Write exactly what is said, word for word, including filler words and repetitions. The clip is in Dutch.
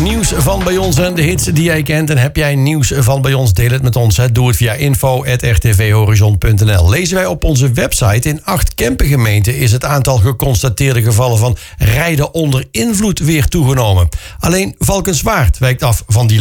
nieuws van bij ons en de hits die jij kent. En heb jij nieuws van bij ons, deel het met ons. Hè. Doe het via info at r t v horizon punt n l. Lezen wij op onze website. In acht Kempengemeenten is het aantal geconstateerde gevallen van rijden onder invloed weer toegenomen. Alleen Valkenswaard wijkt af van die